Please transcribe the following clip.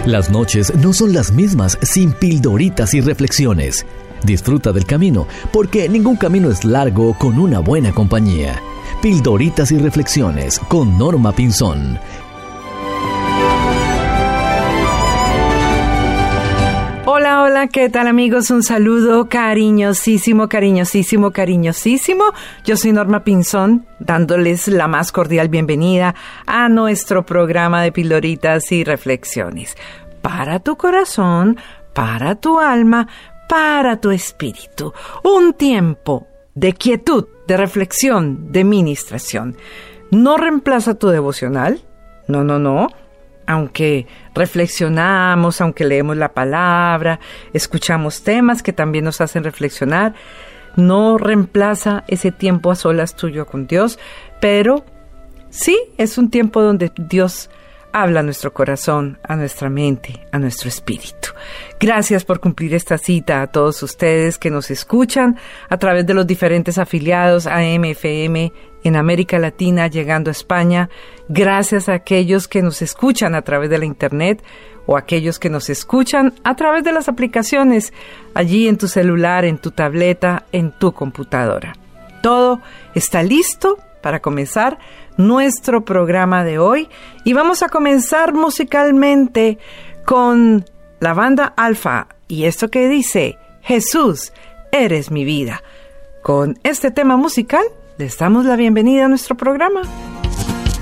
Las noches no son las mismas sin pildoritas y reflexiones. Disfruta del camino, porque ningún camino es largo con una buena compañía. Pildoritas y reflexiones con Norma Pinzón. Hola, hola, ¿qué tal amigos? Un saludo cariñosísimo, cariñosísimo, cariñosísimo. Yo soy Norma Pinzón, dándoles la más cordial bienvenida a nuestro programa de Pildoritas y Reflexiones. Para tu corazón, para tu alma, para tu espíritu. Un tiempo de quietud, de reflexión, de ministración. No reemplaza tu devocional, no. Aunque reflexionamos, aunque leemos la palabra, escuchamos temas que también nos hacen reflexionar, no reemplaza ese tiempo a solas tuyo con Dios, pero sí es un tiempo donde Dios habla a nuestro corazón, a nuestra mente, a nuestro espíritu. Gracias por cumplir esta cita a todos ustedes que nos escuchan a través de los diferentes afiliados AM, FM en América Latina, llegando a España. Gracias a aquellos que nos escuchan a través de la internet o aquellos que nos escuchan a través de las aplicaciones allí en tu celular, en tu tableta, en tu computadora. Todo está listo para comenzar nuestro programa de hoy y vamos a comenzar musicalmente con la banda Alfa y esto que dice: Jesús, eres mi vida. Con este tema musical les damos la bienvenida a nuestro programa.